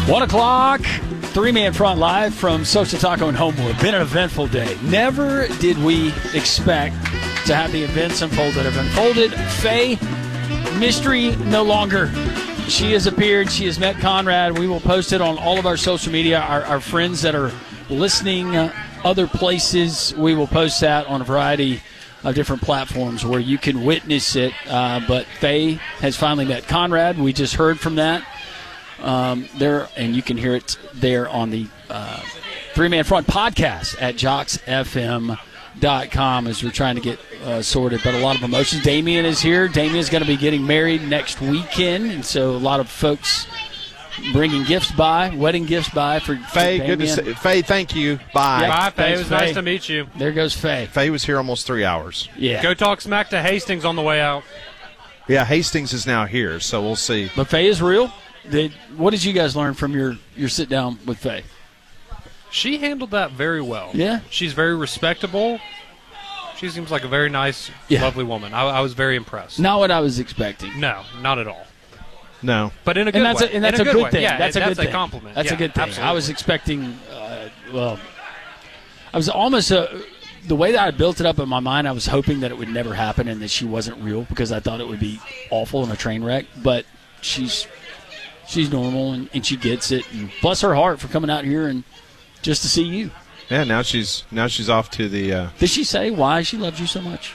1 o'clock, three-man front live from Social Taco in Homewood. Been an eventful day. Never did we expect to have the events unfold that have unfolded. Faye, mystery no longer. She has appeared. She has met Conrad. We will post it on all of our social media. Our friends that are listening other places, we will post that on a variety of different platforms where you can witness it. But Faye has finally met Conrad. We just heard from that. There, and you can hear it there on the Three-Man Front podcast at JocksFM.com as we're trying to get sorted. But a lot of emotions. Damien is here. Damien is going to be getting married next weekend, and so a lot of folks bringing gifts by, wedding gifts by for Faye. Damien. Good to see Faye. Thank you. Bye. Yep. Bye, Faye. Thanks, It was Faye. nice to meet you. There goes Faye. Faye was here almost 3 hours. Yeah. Go talk smack to Hastings on the way out. Yeah, Hastings is now here, so we'll see. But Faye is real. What did you guys learn from your sit down with Faye? She handled that very well. Yeah. She's very respectable. She seems like a very nice, lovely woman. I was very impressed. Not what I was expecting. No, not at all. No. But in a good way. And that's a good way. thing. Yeah, that's a good thing. a compliment. That's a Yeah, good thing. absolutely. I was expecting, I was almost, the way that I built it up in my mind, I was hoping that it would never happen and that she wasn't real because I thought it would be awful and a train wreck. But she's normal and she gets it. And bless her heart for coming out here and just to see you. Yeah, now she's off to the Did she say why she loves you so much?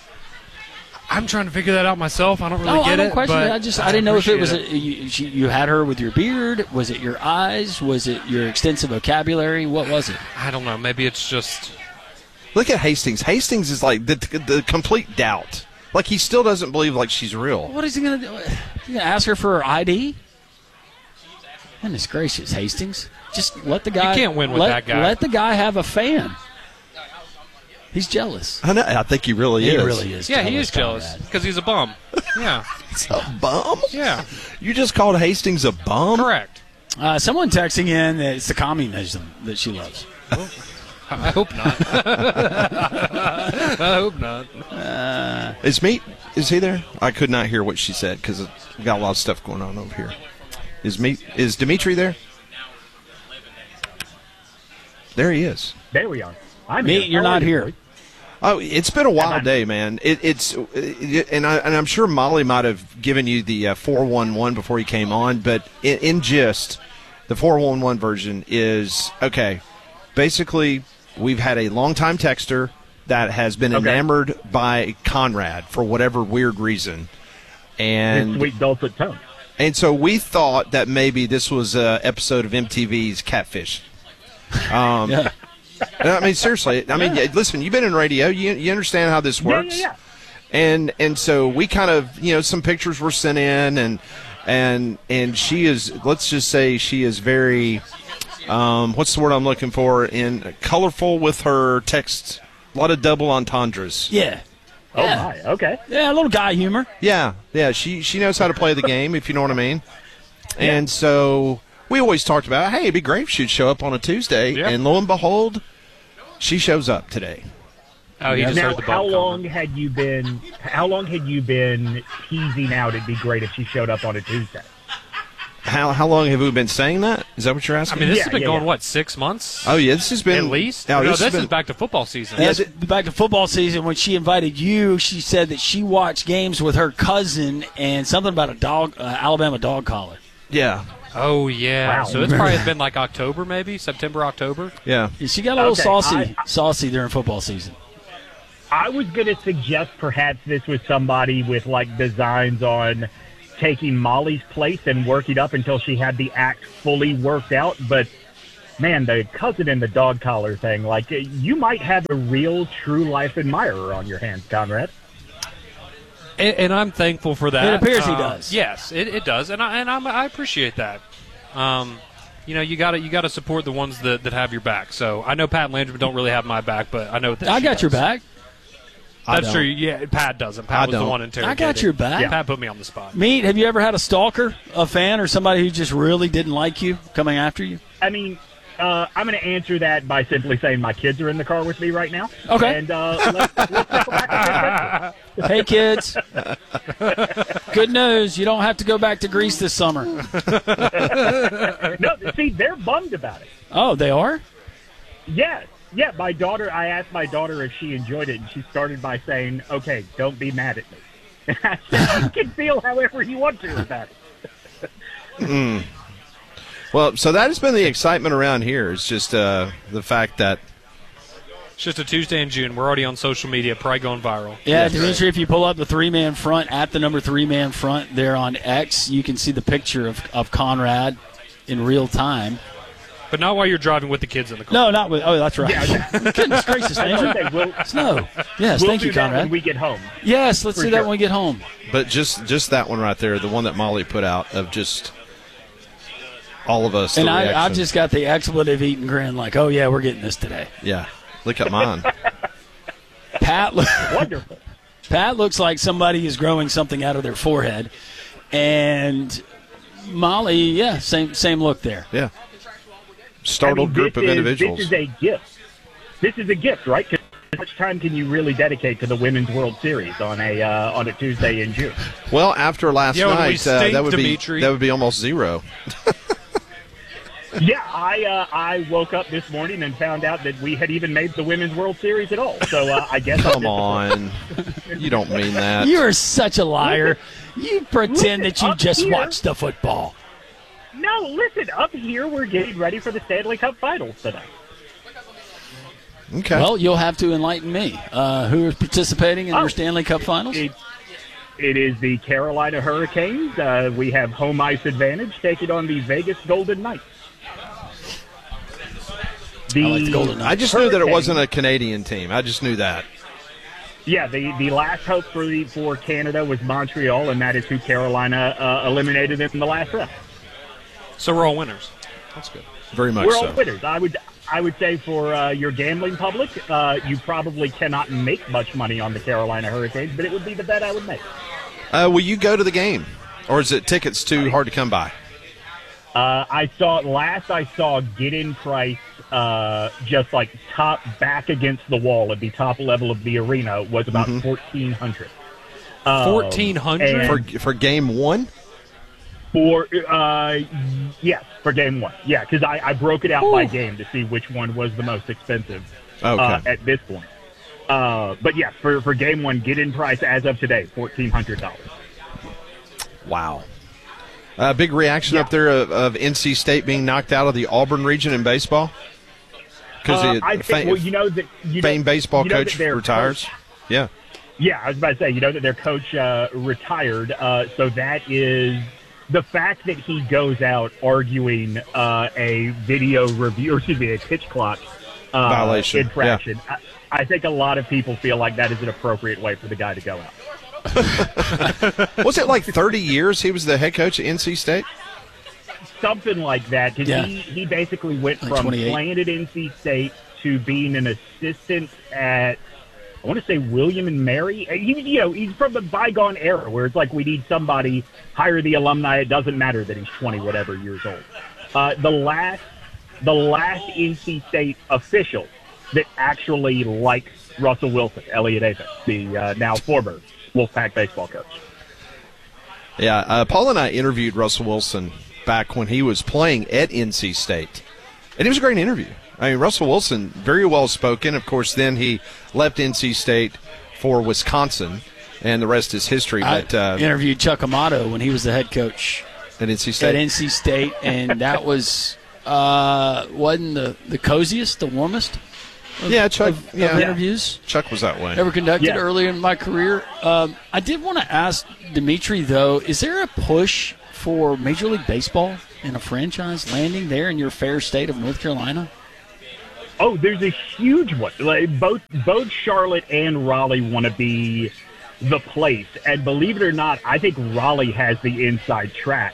I'm trying to figure that out myself. I don't really No, get I don't it. question but it. I didn't know if it was appreciate you had her with your beard. Was it your eyes? Was it your extensive vocabulary? What was it? I don't know. Maybe it's just. Look at Hastings. Hastings is like the complete doubt. Like he still doesn't believe like she's real. What is he going to do? You going to ask her for her ID? Goodness gracious, Hastings. Just let the guy. You can't win with that guy. Let the guy have a fan. He's jealous. I know. I think he really He is. really is. Yeah, he is jealous Conrad. because he's a bum. Yeah. It's a bum? Yeah. You just called Hastings a bum? Correct. Someone texting in that it's the communism that she loves. I hope not. I hope not. Is he there? I could not hear what she said because we got a lot of stuff going on over here. Is Dimitri there? There he is. There we are. Meat, you're not here. Oh, it's been a wild day, man. And I'm sure Molly might have given you the 411 before you came on, but in gist, the 411 version is, okay, basically we've had a longtime texter that has been enamored by Conrad for whatever weird reason. His sweet dulcet tone. And so we thought that maybe this was an episode of MTV's Catfish. Yeah. I mean, seriously. I mean, listen, you've been in radio. You understand how this works. Yeah. And so we kind of, some pictures were sent in, and she is, let's just say she is very, what's the word I'm looking for, colorful with her texts. A lot of double entendres. Yeah. Oh, my. Okay. Yeah, a little guy humor. Yeah. She knows how to play the game, if you know what I mean. And so we always talked about, hey, it'd be great if she'd show up on a Tuesday. Yeah. And lo and behold, she shows up today. Oh, he just Now, heard the how bum long coming. had you been teasing out it'd be great if she showed up on a Tuesday? How long have we been saying that? Is that what you're I asking? mean, this Yeah, has been yeah, going, yeah. what, 6 months? Oh, yeah, this has been... At least? No, No, this has is been, back to football season. Yes, back to football season. When she invited you, she said that she watched games with her cousin and something about a dog, Alabama dog collar. yeah. Oh, yeah. Wow. So it's probably been like October, maybe? September, October? Yeah. She got a little Okay, saucy during football season. I was going to suggest perhaps this was somebody with, like, designs on taking Molly's place and working up until she had the act fully worked out. But, man, the cousin and the dog collar thing, like, you might have a real, true-life admirer on your hands, Conrad. And I'm thankful for that. It appears he does. Yes, it does, and I appreciate that. You gotta support the ones that have your back. So I know Pat Landry don't really have my back, but I know that I she got does. your back. That's true. Yeah, Pat doesn't. Pat was the don't. one interrogating. I got your back. Yeah. Pat put me on the spot. Meat, have you ever had a stalker, a fan, or somebody who just really didn't like you coming after you? I mean, I'm going to answer that by simply saying my kids are in the car with me right now. Okay. And let's circle back to that. Hey, kids. Good news. You don't have to go back to Greece this summer. No, see, they're bummed about it. Oh, they are? Yes. Yeah, my daughter, I asked my daughter if she enjoyed it, and she started by saying, okay, don't be mad at me. And I said, you can feel however you want to about it. Well, so that has been the excitement around here. It's just the fact that It's just a Tuesday in June. We're already on social media, probably going viral. Yeah, Dimitri, if you pull up the three-man front at the number three-man front there on X, you can see the picture of Conrad in real time. But not while you're driving with the kids in the car. No, not with. Oh, that's right. Yeah. Goodness gracious, Andrew. Snow. Yes, We'll thank do you, that Conrad. when we get home. Yes, let's For do that sure. when we get home. But just that one right there, the one that Molly put out of just all of us. And the I've reaction. just got the expletive eating grin like, oh, yeah, we're getting this today. Yeah. Look at mine. Wonderful. Pat looks like somebody is growing something out of their forehead. And Molly, yeah, same look there. Yeah. Startled group of individuals. This is a gift. This is a gift, right? 'Cause how much time can you really dedicate to the Women's World Series on a Tuesday in June? Well, after last Yeah, when we night, stink, that would Dimitri. be almost zero. Yeah, I woke up this morning and found out that we had even made the Women's World Series at all. So I guess Come on, you don't mean that. You are such a liar. You pretend that you up just here. watched the football. No, listen, up here we're getting ready for the Stanley Cup Finals today. Okay. Well, you'll have to enlighten me. Who is participating in your Stanley Cup Finals? It is the Carolina Hurricanes. We have home ice advantage taking on the Vegas Golden Knights. I like the Golden Knights. I just knew that it Hurricanes- wasn't a Canadian team. I just knew that. Yeah, the last hope for Canada was Montreal, and that is who Carolina eliminated in the last round. So we're all winners. That's good. Very much We're so. all winners. I would say for your gambling public, you probably cannot make much money on the Carolina Hurricanes, but it would be the bet I would make. Will you go to the game, or is it tickets too hard to come by? I saw get-in price just like top back against the wall at the top level of the arena was about $1,400. 1,400 For game one? For yes, for game one. Yeah, because I broke it out by game to see which one was the most expensive at this point. But yes, for game one, get-in price as of today, $1,400. Wow. Big reaction up there of NC State being knocked out of the Auburn region in baseball? Because I think, well, you know that famed baseball you know coach that their retires. coach- Yeah. Yeah, I was about to say, you know that their coach retired, so that is the fact that he goes out arguing a video review, or excuse me, a pitch clock Violation. infraction. Yeah. I think a lot of people feel like that is an appropriate way for the guy to go out. Was it like 30 years he was the head coach at NC State? Something like that, because Yeah. he basically went Like from 28. playing at NC State to being an assistant at, I want to say William and Mary. He's from the bygone era where it's like we need somebody, hire the alumni. It doesn't matter that he's 20 whatever years old. The last NC State official that actually likes Russell Wilson, Elliot Davis, the now former Wolfpack baseball coach. Yeah, Paul and I interviewed Russell Wilson back when he was playing at NC State, and it was a great interview. I mean, Russell Wilson, very well spoken. Of course, then he left NC State for Wisconsin, and the rest is history. But I interviewed Chuck Amato when he was the head coach at NC at State, NC State, and that was wasn't the coziest, the warmest yeah, Chuck, of yeah, interviews Chuck was that way. ever conducted Yeah. earlier in my career. I did want to ask Dimitri, though, is there a push for Major League Baseball and a franchise landing there in your fair state of North Carolina? Oh, there's a huge one. Like both Charlotte and Raleigh want to be the place, and believe it or not, I think Raleigh has the inside track.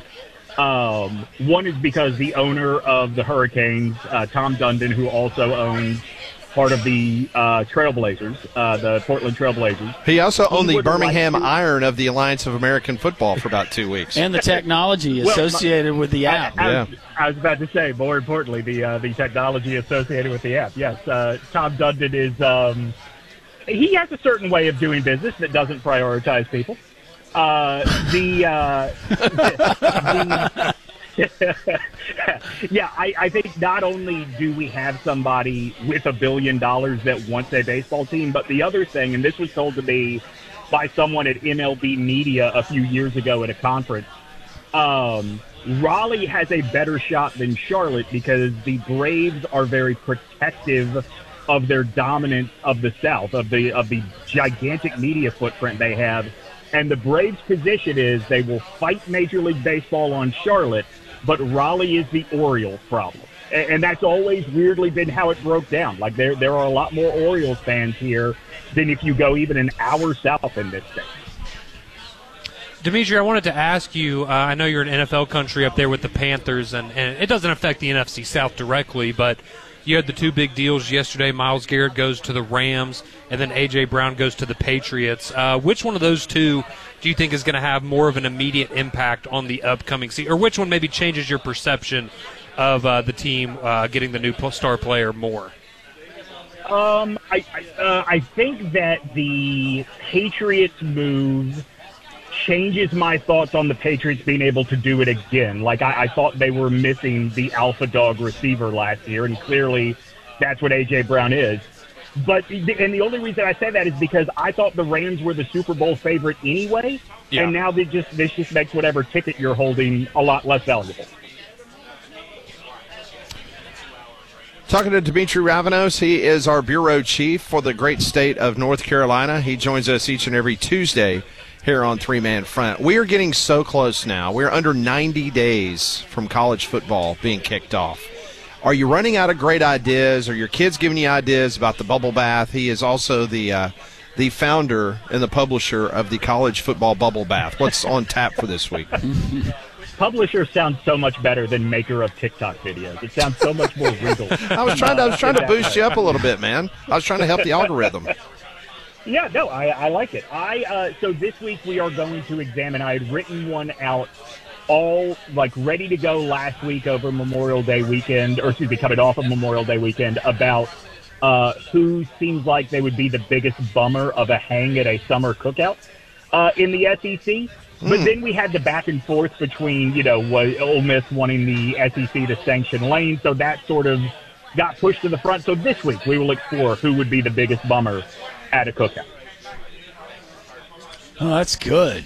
One is because the owner of the Hurricanes, Tom Dundon, who also owns part of the Trailblazers, the Portland Trailblazers. He also owned the would like Birmingham to- Iron of the Alliance of American Football for about 2 weeks. And the technology associated with the app. I was about to say, more importantly, the technology associated with the app. Yes, Tom Dundon is he has a certain way of doing business that doesn't prioritize people. Yeah, I think not only do we have somebody with $1 billion that wants a baseball team, but the other thing, and this was told to me by someone at MLB Media a few years ago at a conference, Raleigh has a better shot than Charlotte because the Braves are very protective of their dominance of the South, of the gigantic media footprint they have. And the Braves' position is they will fight Major League Baseball on Charlotte, but Raleigh is the Orioles problem. And that's always weirdly been how it broke down. Like there are a lot more Orioles fans here than if you go even an hour south in this state. Dimitri, I wanted to ask you, I know you're in NFL country up there with the Panthers, and it doesn't affect the NFC South directly, but you had the two big deals yesterday. Myles Garrett goes to the Rams, and then A.J. Brown goes to the Patriots. Which one of those two do you think is going to have more of an immediate impact on the upcoming season? Or which one maybe changes your perception of the team getting the new star player more? I think that the Patriots move changes my thoughts on the Patriots being able to do it again. Like, I thought they were missing the alpha dog receiver last year, and clearly that's what A.J. Brown is. And the only reason I say that is because I thought the Rams were the Super Bowl favorite anyway, and now this just makes whatever ticket you're holding a lot less valuable. Talking to Dimitri Ravanos, he is our bureau chief for the great state of North Carolina. He joins us each and every Tuesday here on Three Man Front. We are getting so close now. We're under 90 days from college football being kicked off. Are you running out of great ideas? Are your kids giving you ideas about the bubble bath? He is also the founder and the publisher of the college football bubble bath. What's on tap for this week? Publisher sounds so much better than maker of TikTok videos. It sounds so much more regal. I was trying to boost you up a little bit, man. I was trying to help the algorithm. Yeah, no, I like it. So this week we are going to examine. I had written one out all ready to go last week over Memorial Day weekend, coming off of Memorial Day weekend, about who seems like they would be the biggest bummer of a hang at a summer cookout in the SEC. But then we had the back and forth between, Ole Miss wanting the SEC to sanction Lane, so that sort of got pushed to the front. So this week we will explore who would be the biggest bummer at a cookout. Oh, that's good.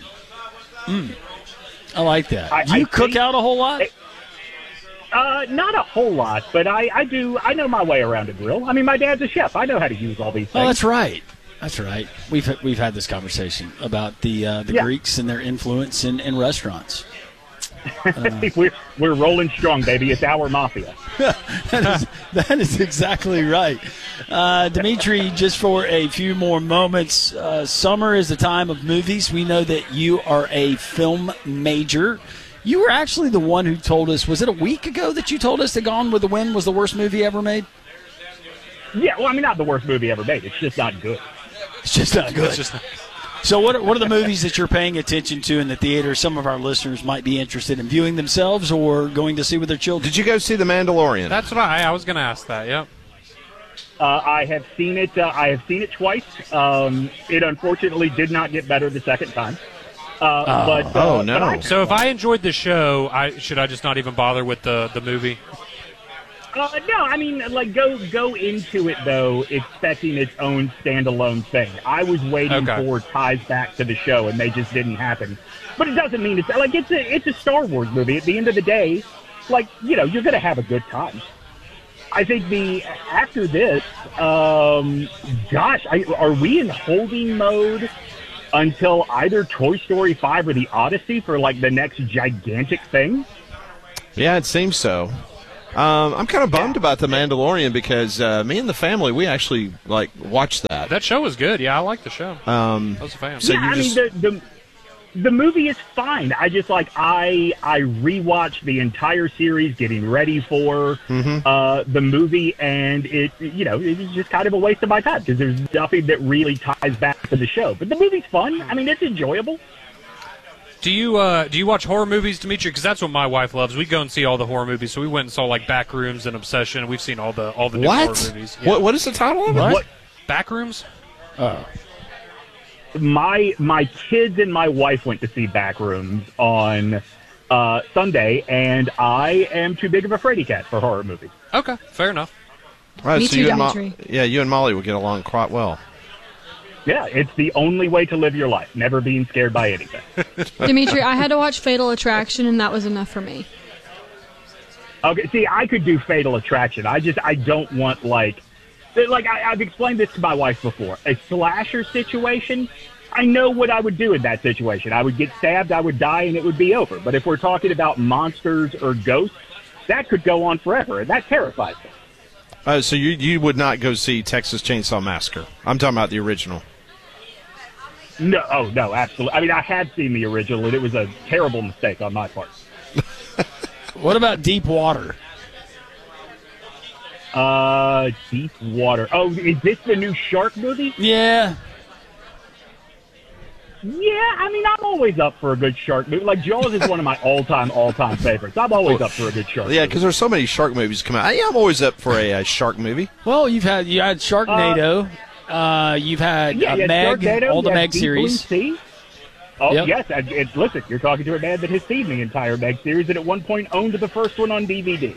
I like that. Do you cook out a whole lot? Not a whole lot, but I do. I know my way around a grill. I mean, my dad's a chef. I know how to use all these things. Oh, that's right. That's right. We've had this conversation about the Greeks and their influence in restaurants. We're rolling strong, baby. It's our mafia. That is exactly right. Dimitri, just for a few more moments, summer is the time of movies. We know that you are a film major. You were actually the one who told us, was it a week ago that you told us that Gone with the Wind was the worst movie ever made? Yeah, well, I mean, not the worst movie ever made. It's just not good. It's just not good. So what are the movies that you're paying attention to in the theater? Some of our listeners might be interested in viewing themselves or going to see with their children. Did you go see The Mandalorian? That's what I was going to ask that, yep. I have seen it. I have seen it twice. It unfortunately did not get better the second time. No. So if I enjoyed the show, should I just not even bother with the movie? No, I mean, go into it, though, expecting its own standalone thing. I was waiting for ties back to the show, and they just didn't happen. But it doesn't mean it's a Star Wars movie. At the end of the day, you're going to have a good time. I think after this, are we in holding mode until either Toy Story 5 or The Odyssey for, the next gigantic thing? Yeah, it seems so. I'm kind of bummed about The Mandalorian because me and the family, we actually watched that. That show was good. Yeah, I like the show. I was a fan. So the movie is fine. I just I rewatched the entire series getting ready for the movie, and it was just kind of a waste of my time because there's nothing that really ties back to the show. But the movie's fun. I mean, it's enjoyable. Do you watch horror movies, Dimitri? Because that's what my wife loves. We go and see all the horror movies. So we went and saw Backrooms and Obsession. We've seen all the new horror movies. Yeah. What is the title of it? Backrooms? Oh. my kids and my wife went to see Backrooms on Sunday, and I am too big of a fraidy cat for horror movies. Okay, fair enough. All right, Me so too, you and Dimitri. you and Molly would get along quite well. Yeah, it's the only way to live your life, never being scared by anything. Dimitri, I had to watch Fatal Attraction, and that was enough for me. Okay, see, I could do Fatal Attraction. I don't want, I've explained this to my wife before. A slasher situation, I know what I would do in that situation. I would get stabbed, I would die, and it would be over. But if we're talking about monsters or ghosts, that could go on forever, and that terrifies me. So you would not go see Texas Chainsaw Massacre? I'm talking about the original. No, absolutely. I mean, I had seen the original, and it was a terrible mistake on my part. What about Deep Water? Deep Water. Oh, is this the new shark movie? Yeah. Yeah, I mean, I'm always up for a good shark movie. Like, Jaws is one of my all-time favorites. I'm always up for a good shark movie. Yeah, because there's so many shark movies coming out. Yeah, I'm always up for a shark movie. Well, you had Sharknado. You've had Meg, Sharknado, all the Meg Deep series. Blue Sea. Oh, Yep. yes. Listen, you're talking to a man that has seen the entire Meg series and at one point owned the first one on DVD.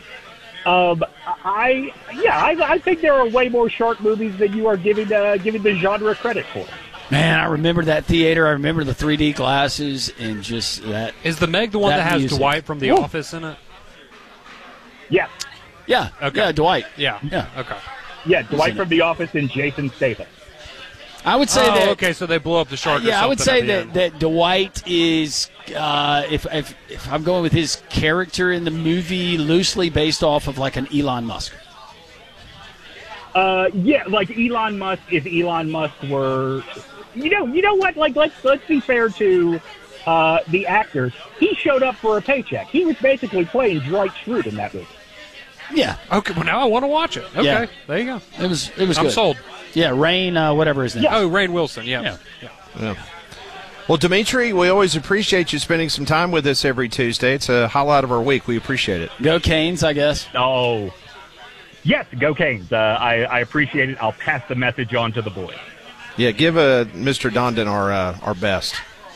I think there are way more shark movies than you are giving the genre credit for. Man, I remember that theater. I remember the 3D glasses and just that. Is the Meg the one that has music. Dwight from The Office in it? Yeah. Yeah. Okay. Yeah, Dwight. Yeah. Yeah. Okay. Yeah, Dwight from The Office and Jason Statham. I would say that. Okay, so they blow up the shark. Yeah, I would say that that Dwight is, if I'm going with his character in the movie, loosely based off of like an Elon Musk. Yeah, like Elon Musk. If Elon Musk were, you know what? Like, let's be fair to the actor. He showed up for a paycheck. He was basically playing Dwight Schrute in that movie. Yeah. Okay, well now I want to watch it. Okay, Yeah. there you go. It was I'm good. sold. Yeah, Rain, whatever his name. Oh, Rainn Wilson. Yeah. Yeah. Well, Dimitri, we always appreciate you spending some time with us every Tuesday. It's a highlight of our week. We appreciate it. Go Canes, I guess. Oh, yes, go Canes. I appreciate it. I'll pass the message on to the boys. Yeah, give Mr. Dondon our best.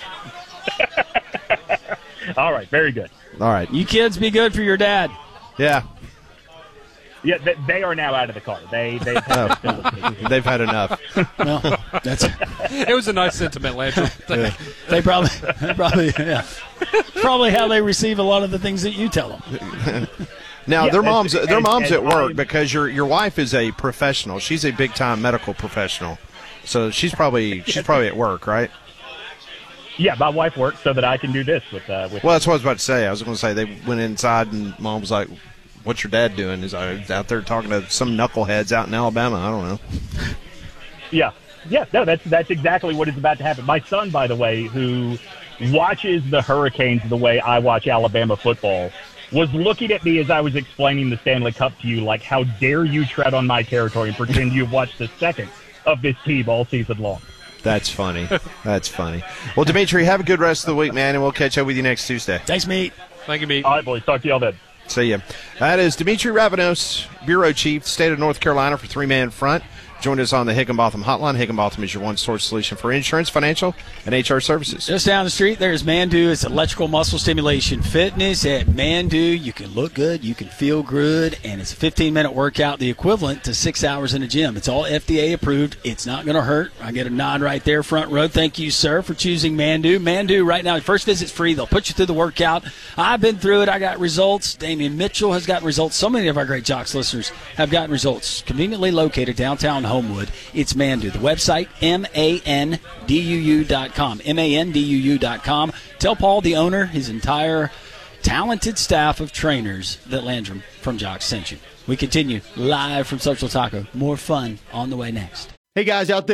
All right, very good. All right. You kids be good for your dad. Yeah. Yeah, they are now out of the car. They've They've had enough. Well, that's It was a nice sentiment, Landry. they probably yeah. Probably how they receive a lot of the things that you tell them. Now Yeah, their mom's and at work I'm- because your wife is a professional. She's a big time medical professional. So she's probably at work, right? Yeah, my wife works so that I can do this with. Well, that's what I was about to say. I was going to say they went inside and Mom was like, "What's your dad doing?" He's out there talking to some knuckleheads out in Alabama. I don't know. Yeah. No, that's exactly what is about to happen. My son, by the way, who watches the Hurricanes the way I watch Alabama football, was looking at me as I was explaining the Stanley Cup to you, like, how dare you tread on my territory and pretend you've watched the second of this team all season long. That's funny. That's funny. Well, Dimitri, have a good rest of the week, man, and we'll catch up with you next Tuesday. Thanks, Meat. Thank you, Meat. All right, boys. Talk to y'all then. See ya. That is Dimitri Ravanos, Bureau Chief, State of North Carolina for Three Man Front. Joined us on the Higginbotham Hotline. Higginbotham is your one-source solution for insurance, financial, and HR services. Just down the street, there's Mandu. It's electrical muscle stimulation fitness at Mandu. You can look good, you can feel good, and it's a 15-minute workout, the equivalent to 6 hours in a gym. It's all FDA approved. It's not going to hurt. I get a nod right there, front row. Thank you, sir, for choosing Mandu. Mandu, right now, first visit's free. They'll put you through the workout. I've been through it. I got results. Damian Mitchell has gotten results. So many of our great Jocks listeners have gotten results. Conveniently located downtown Homewood. It's Mandu. The website, manduu.com. manduu.com. Tell Paul, the owner, his entire talented staff of trainers, that Landrum from Jocks sent you. We continue live from Social Taco. More fun on the way next. Hey guys out there.